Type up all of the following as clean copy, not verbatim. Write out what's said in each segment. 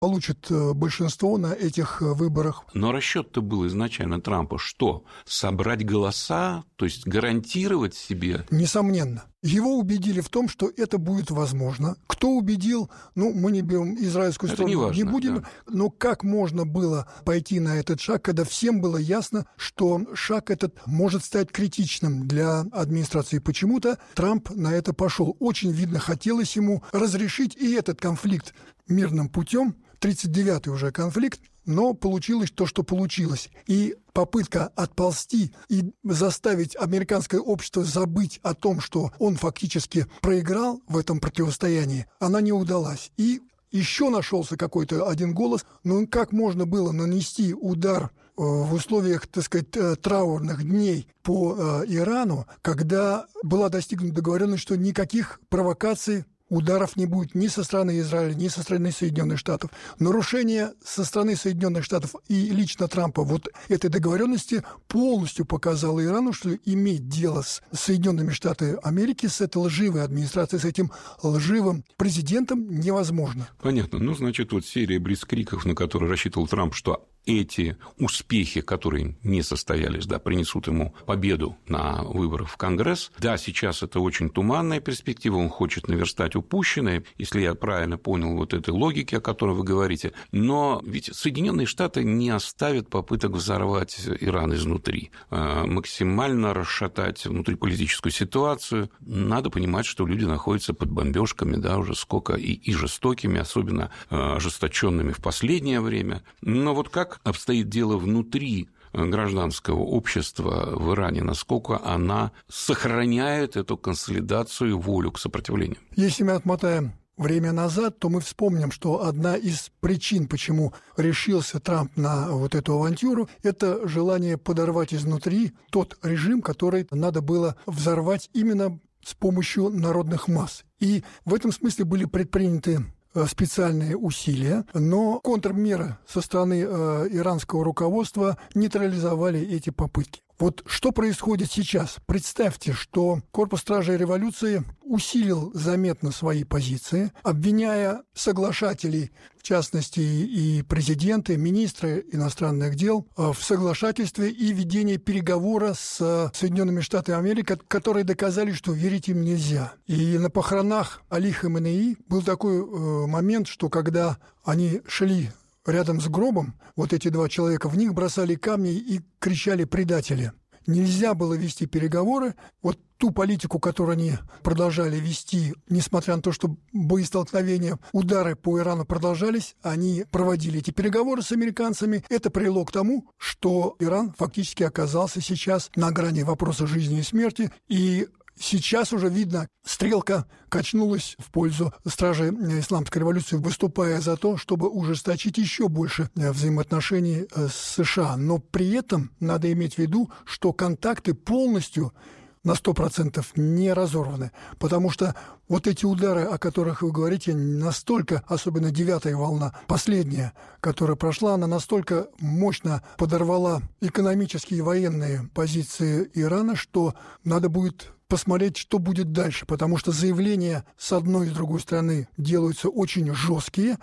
получит большинство на этих выборах. Но расчет-то был изначально Трампа что? Собрать голоса, то есть гарантировать себе? Несомненно. Его убедили в том, что это будет возможно. Кто убедил, мы не берем израильскую сторону, не будем. Да. Но как можно было пойти на этот шаг, когда всем было ясно, что шаг этот может стать критичным для администрации? Почему-то Трамп на это пошел. Очень видно, хотелось ему разрешить и этот конфликт мирным путем. 39-й уже конфликт, но получилось то, что получилось. И попытка отползти и заставить американское общество забыть о том, что он фактически проиграл в этом противостоянии, она не удалась. И еще нашелся какой-то один голос, как можно было нанести удар в условиях, так сказать, траурных дней по Ирану, когда была достигнута договоренность, что никаких провокаций, ударов не будет ни со стороны Израиля, ни со стороны Соединенных Штатов. Нарушение со стороны Соединенных Штатов и лично Трампа этой договоренности полностью показало Ирану, что иметь дело с Соединенными Штатами Америки, с этой лживой администрацией, с этим лживым президентом невозможно. Понятно. Значит, серия блицкригов, на которые рассчитывал Трамп, что эти успехи, которые не состоялись, принесут ему победу на выборах в Конгресс. Да, сейчас это очень туманная перспектива, он хочет наверстать упущенное, если я правильно понял этой логики, о которой вы говорите. Но ведь Соединенные Штаты не оставят попыток взорвать Иран изнутри, максимально расшатать внутриполитическую ситуацию. Надо понимать, что люди находятся под бомбежками, уже сколько, и жестокими, особенно ожесточенными в последнее время. Но как обстоит дело внутри гражданского общества в Иране, насколько она сохраняет эту консолидацию, волю к сопротивлению? Если мы отмотаем время назад, то мы вспомним, что одна из причин, почему решился Трамп на эту авантюру, это желание подорвать изнутри тот режим, который надо было взорвать именно с помощью народных масс. И в этом смысле были предприняты специальные усилия, но контрмеры со стороны иранского руководства нейтрализовали эти попытки. Что происходит сейчас? Представьте, что Корпус стражей революции усилил заметно свои позиции, обвиняя соглашателей, в частности и президенты, министры иностранных дел, в соглашательстве и ведении переговора с Соединенными Штатами Америки, которые доказали, что верить им нельзя. И на похоронах Али Хаменеи был такой момент, что когда они шли рядом с гробом, эти два человека, в них бросали камни и кричали «предатели». Нельзя было вести переговоры. Ту политику, которую они продолжали вести, несмотря на то, что боестолкновения, удары по Ирану продолжались, они проводили эти переговоры с американцами. Это привело к тому, что Иран фактически оказался сейчас на грани вопроса жизни и смерти, и сейчас уже видно, стрелка качнулась в пользу стражей исламской революции, выступая за то, чтобы ужесточить еще больше взаимоотношений с США. Но при этом надо иметь в виду, что контакты полностью на 100% не разорваны, потому что эти удары, о которых вы говорите, настолько, особенно 9-я волна, последняя, которая прошла, она настолько мощно подорвала экономические и военные позиции Ирана, что надо будет посмотреть, что будет дальше, потому что заявления с одной и с другой стороны делаются очень жесткие,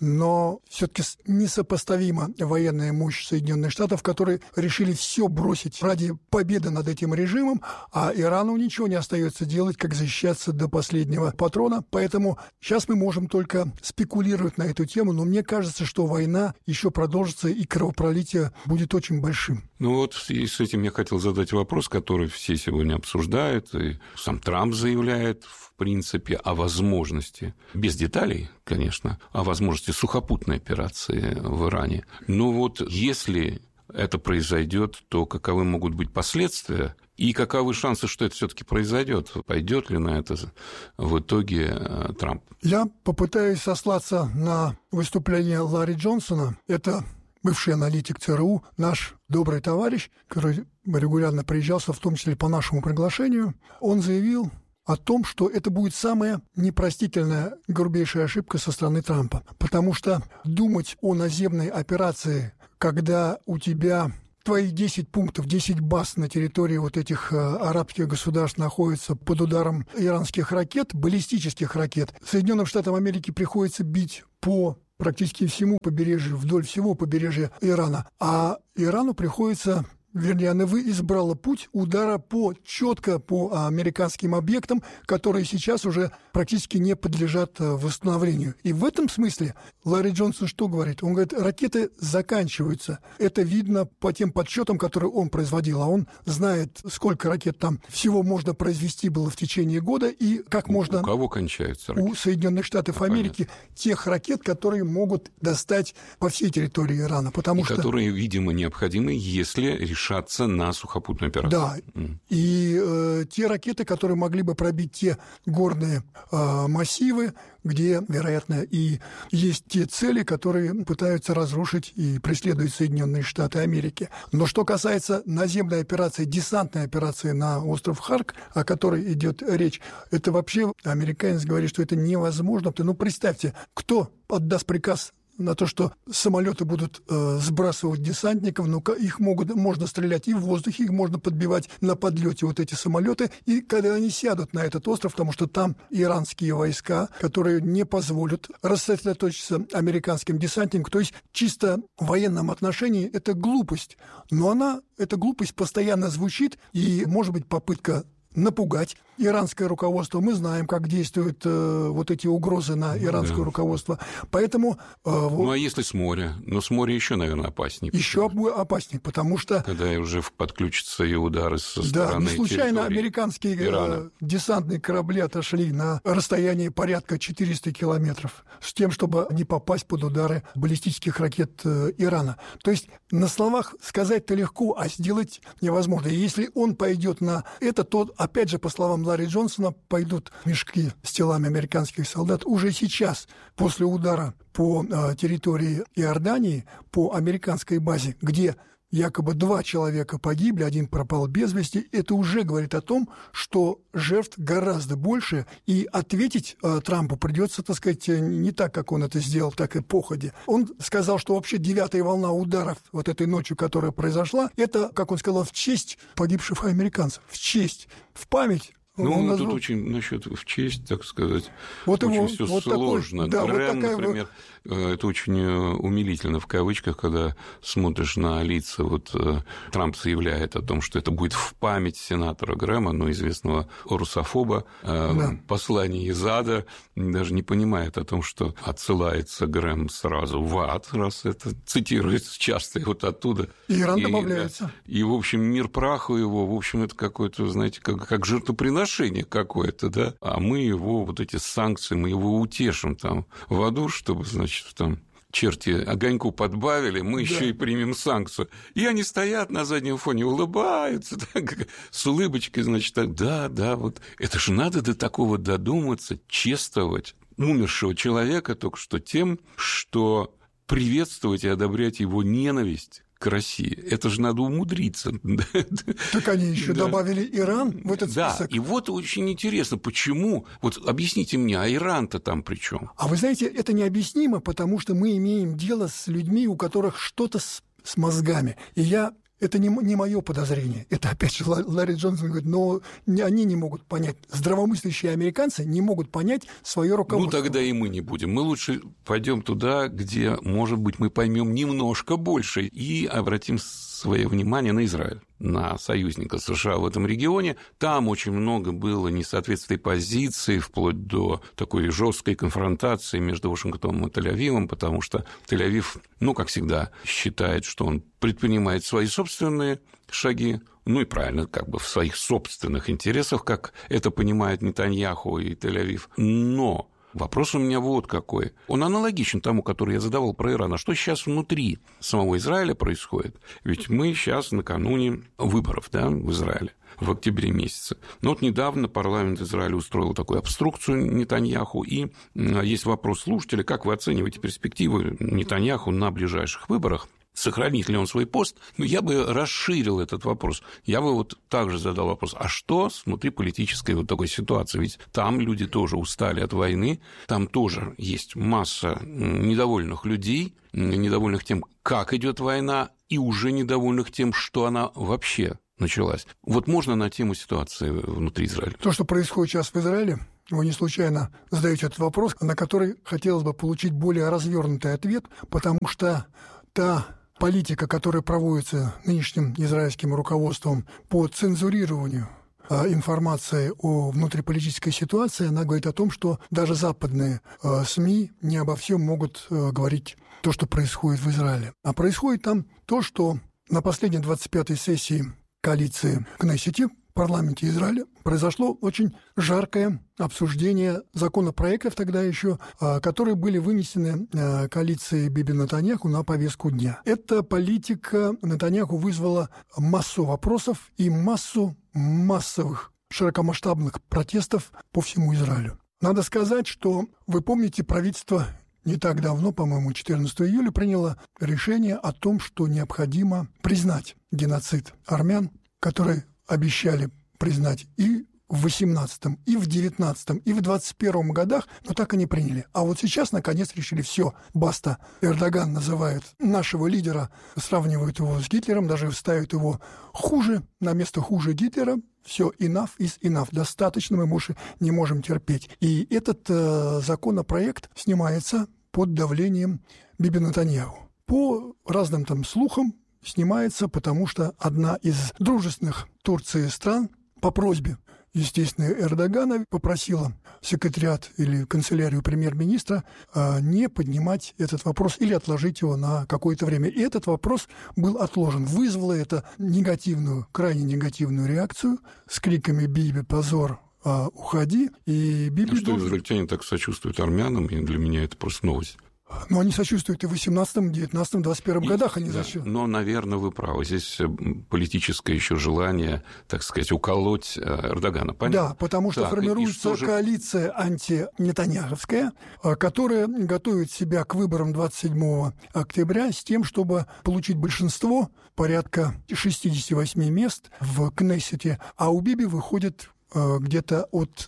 но все-таки несопоставима военная мощь Соединенных Штатов, которые решили все бросить ради победы над этим режимом, а Ирану ничего не остается делать, как защищаться до последнего патрона. Поэтому сейчас мы можем только спекулировать на эту тему, но мне кажется, что война еще продолжится и кровопролитие будет очень большим. В связи с этим я хотел задать вопрос, который все сегодня обсуждают, и сам Трамп заявляет, в принципе, о возможности, без деталей, конечно, о возможности сухопутной операции в Иране. Но если это произойдет, то каковы могут быть последствия и каковы шансы, что это все-таки произойдет? Пойдет ли на это в итоге Трамп? Я попытаюсь сослаться на выступление Ларри Джонсона. Это бывший аналитик ЦРУ, наш добрый товарищ, который регулярно приезжался, в том числе по нашему приглашению. Он заявил о том, что это будет самая непростительная, грубейшая ошибка со стороны Трампа. Потому что думать о наземной операции, когда у тебя твои 10 пунктов, 10 баз на территории этих арабских государств находятся под ударом иранских ракет, баллистических ракет, Соединенным Штатам Америки приходится бить по практически вдоль всего побережья Ирана. А Ирану приходится... Вернее, АНВ избрала путь удара четко по американским объектам, которые сейчас уже практически не подлежат восстановлению. И в этом смысле Ларри Джонсон что говорит? Он говорит, ракеты заканчиваются. Это видно по тем подсчетам, которые он производил. А он знает, сколько ракет там всего можно произвести было в течение года и как можно... У кого кончаются ракеты? У Соединенных Штатов Америки тех ракет, которые могут достать по всей территории Ирана. Которые, видимо, необходимы, если решаться на сухопутную операцию. Да, и те ракеты, которые могли бы пробить те горные массивы, где, вероятно, и есть те цели, которые пытаются разрушить и преследуют Соединенные Штаты Америки. Но что касается наземной операции, десантной операции на остров Харк, о которой идет речь, это вообще, американец говорит, что это невозможно. Ну, представьте, кто отдаст приказ на то, что самолеты будут сбрасывать десантников, но их можно стрелять и в воздухе, их можно подбивать на подлете вот эти самолеты, и когда они сядут на этот остров, потому что там иранские войска, которые не позволят рассредоточиться американским десантникам, то есть чисто в военном отношении это глупость, но эта глупость постоянно звучит, и может быть попытка напугать иранское руководство. Мы знаем, как действуют вот эти угрозы на иранское руководство. Поэтому... а если с моря? Но с моря еще, наверное, опаснее. Еще опаснее, потому что... Когда уже подключатся и удары со стороны не случайно американские десантные корабли отошли на расстояние порядка 400 километров с тем, чтобы не попасть под удары баллистических ракет Ирана. То есть на словах сказать-то легко, а сделать невозможно. И если он пойдет на это, то, опять же, по словам Ларри Джонсона, пойдут мешки с телами американских солдат уже сейчас, после удара по территории Иордании, по американской базе, где якобы 2 человека погибли, 1 пропал без вести. Это уже говорит о том, что жертв гораздо больше, и ответить Трампу придется, так сказать, не так, как он это сделал, так и походе. Он сказал, что вообще 9-я волна ударов вот этой ночью, которая произошла, это, как он сказал, в честь погибших американцев, в честь, в память. Тут очень насчет в честь, так сказать, вот очень все сложно. Грэм, например, это очень умилительно в кавычках, когда смотришь на лица, Трамп заявляет о том, что это будет в память сенатора Грэма, известного русофоба, послание из ада, даже не понимает о том, что отсылается Грэм сразу в ад, раз это цитируется часто и оттуда. Иран добавляется. И, в общем, мир праху его, в общем, это какое-то, знаете, как жертвоприношение какое-то, да, а мы его, эти санкции, мы его утешим там в аду, чтобы, там черти огоньку подбавили, мы еще и примем санкцию. И они стоят на заднем фоне, улыбаются, так, с улыбочкой, это же надо до такого додуматься, чествовать умершего человека только что тем, что приветствовать и одобрять его ненависть к России. Это же надо умудриться. Так они еще добавили Иран в этот список. Да, и очень интересно, почему... объясните мне, а Иран-то там при чем? А вы знаете, это необъяснимо, потому что мы имеем дело с людьми, у которых что-то с мозгами. И это не мое подозрение. Это, опять же, Ларри Джонсон говорит, но они не могут понять. Здравомыслящие американцы не могут понять свое руководство. Тогда и мы не будем. Мы лучше пойдем туда, где, может быть, мы поймем немножко больше и обратим свое внимание на Израиль, на союзника США в этом регионе. Там очень много было несоответствий позиций, вплоть до такой жесткой конфронтации между Вашингтоном и Тель-Авивом, потому что Тель-Авив, как всегда, считает, что он предпринимает свои собственные шаги, и правильно, в своих собственных интересах, как это понимает Нетаньяху и Тель-Авив. Но вопрос у меня какой. Он аналогичен тому, который я задавал про Иран. А что сейчас внутри самого Израиля происходит? Ведь мы сейчас накануне выборов, в Израиле в октябре месяце. Но недавно парламент Израиля устроил такую обструкцию Нетаньяху, и есть вопрос слушателя, как вы оцениваете перспективы Нетаньяху на ближайших выборах? Сохранит ли он свой пост? Я бы расширил этот вопрос. Я бы также задал вопрос, а что с внутриполитической такой ситуации? Ведь там люди тоже устали от войны, там тоже есть масса недовольных людей, недовольных тем, как идет война, и уже недовольных тем, что она вообще началась. Можно на тему ситуации внутри Израиля? То, что происходит сейчас в Израиле, вы не случайно задаете этот вопрос, на который хотелось бы получить более развернутый ответ, потому что та политика, которая проводится нынешним израильским руководством по цензурированию информации о внутриполитической ситуации, она говорит о том, что даже западные СМИ не обо всем могут говорить то, что происходит в Израиле. А происходит там то, что на последней 25-й сессии коалиции в Кнессете, в парламенте Израиля, произошло очень жаркое обсуждение законопроектов тогда еще, которые были вынесены коалицией Биби Нетаньяху на повестку дня. Эта политика Нетаньяху вызвала массу вопросов и массу массовых широкомасштабных протестов по всему Израилю. Надо сказать, что, вы помните, правительство не так давно, по-моему, 14 июля, приняло решение о том, что необходимо признать геноцид армян, который обещали признать и в 18-м, и в 19-м, и в 21-м годах, но так и не приняли. А вот сейчас, наконец, решили все, баста. Эрдоган называет нашего лидера, сравнивают его с Гитлером, даже ставят его хуже, на место хуже Гитлера. Все, enough is enough, достаточно, мы больше не можем терпеть. И этот законопроект снимается под давлением Биби Нетаньяху. По разным там слухам снимается, потому что одна из дружественных Турции стран по просьбе, естественно, Эрдогана попросила секретариат или канцелярию премьер-министра не поднимать этот вопрос или отложить его на какое-то время. И этот вопрос был отложен. Вызвало это негативную, крайне негативную реакцию с криками «Биби, позор! Уходи!» И Биби... что израильтяне так сочувствуют армянам, и для меня это просто новость. Но они сочувствуют и в 18-м, 19-м, 21-м годах. Они да, но, наверное, вы правы. Здесь политическое еще желание, так сказать, уколоть Эрдогана. Понятно? Да, потому что формируется коалиция антинетаньяховская, которая готовит себя к выборам 27 октября с тем, чтобы получить большинство, порядка 68 мест в Кнессете, а у Биби выходит где-то от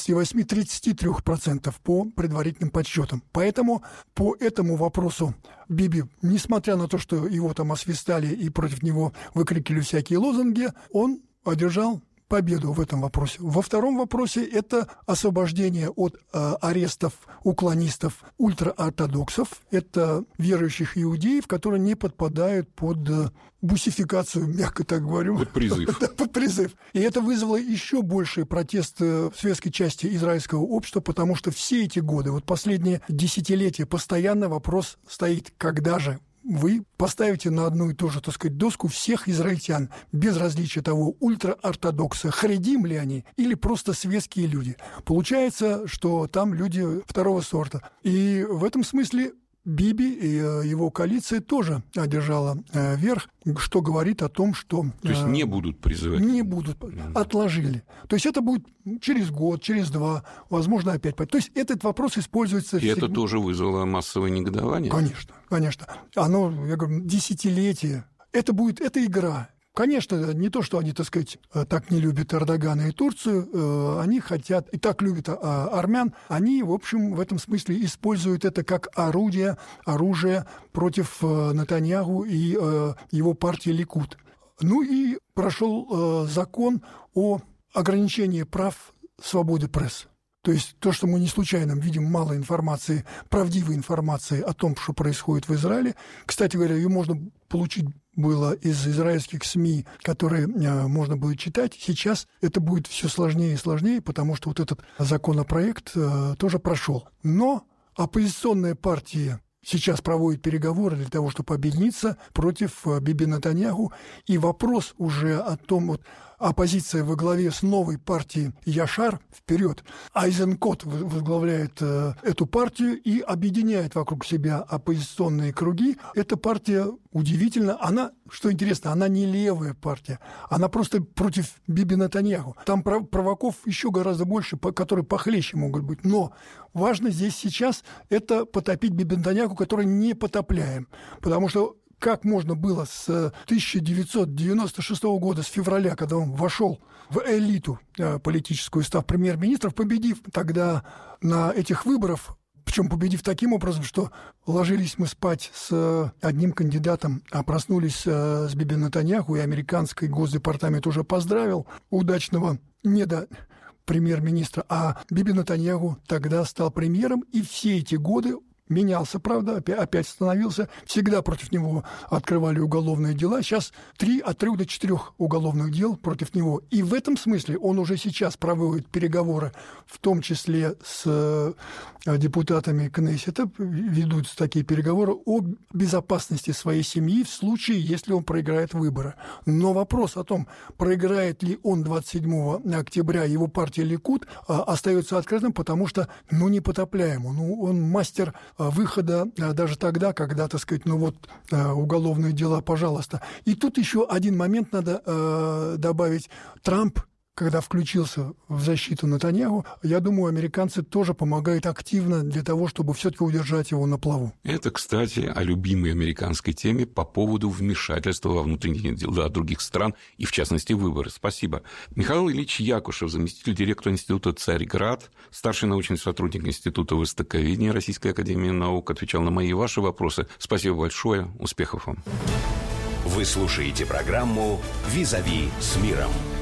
28-33% по предварительным подсчетам. Поэтому по этому вопросу Биби, несмотря на то, что его там освистали и против него выкрикивали всякие лозунги, он одержал победу в этом вопросе. Во втором вопросе это освобождение от арестов уклонистов, ультраортодоксов. Это верующих иудеев, которые не подпадают под бусификацию, мягко так говорю. Под призыв. Да, под призыв. И это вызвало еще больший протест в светской части израильского общества, потому что все эти годы, вот последние десятилетия, постоянно вопрос стоит, когда же вы поставите на одну и ту же, так сказать, доску всех израильтян, без различия того, ультраортодоксы, харидим ли они, или просто светские люди. Получается, что там люди второго сорта. И в этом смысле Биби и его коалиция тоже одержала верх, что говорит о том, что... То есть не будут призывать? Не будут, отложили. То есть это будет через год, через два, возможно, опять. То есть этот вопрос используется... И это тоже вызвало массовое негодование? Конечно, конечно. Оно, я говорю, десятилетие. Это игра. Конечно, не то, что они, так сказать, так не любят Эрдогана и Турцию, они хотят, и так любят армян, они, в общем, в этом смысле используют это как оружие против Нетаньяху и его партии Ликуд. Ну и прошел закон о ограничении прав свободы прессы. То есть то, что мы не случайно видим мало информации, правдивой информации о том, что происходит в Израиле. Кстати говоря, ее можно получить было из израильских СМИ, которые можно было читать. Сейчас это будет все сложнее и сложнее, потому что вот этот законопроект тоже прошел. Но оппозиционные партии сейчас проводят переговоры для того, чтобы объединиться против Биби Нетаньяху. И вопрос уже о том, вот, оппозиция во главе с новой партией Яшар вперед. Айзенкот возглавляет эту партию и объединяет вокруг себя оппозиционные круги. Эта партия удивительно, она, что интересно, она не левая партия, она просто против Биби Нетаньяху. Там провоков еще гораздо больше, которые похлеще могут быть. Но важно здесь сейчас это потопить Биби Нетаньяху, который не потопляем. Потому что как можно было с 1996 года, с февраля, когда он вошел в элиту политическую, став премьер-министром, победив тогда на этих выборах, причем победив таким образом, что ложились мы спать с одним кандидатом, а проснулись с Биби Нетаньяху, и американский госдепартамент уже поздравил удачного премьер-министра, а Биби Нетаньяху тогда стал премьером, и все эти годы менялся, правда, опять становился. Всегда против него открывали уголовные дела. Сейчас от 3 до 4 уголовных дел против него. И в этом смысле он уже сейчас проводит переговоры, в том числе с депутатами Кнессета, ведутся такие переговоры о безопасности своей семьи в случае, если он проиграет выборы. Но вопрос о том, проиграет ли он 27 октября его партия Ликуд, остается открытым, потому что, непотопляемо. Он мастер выхода даже тогда, когда, так сказать, уголовные дела, пожалуйста. И тут еще один момент надо добавить. Трамп, когда включился в защиту Нетаньяху, я думаю, американцы тоже помогают активно для того, чтобы все-таки удержать его на плаву. Это, кстати, о любимой американской теме по поводу вмешательства во внутренние дела других стран и, в частности, выборы. Спасибо. Михаил Ильич Якушев, заместитель директора Института «Царьград», старший научный сотрудник Института востоковедения Российской академии наук, отвечал на мои и ваши вопросы. Спасибо большое. Успехов вам. Вы слушаете программу «Визави с миром».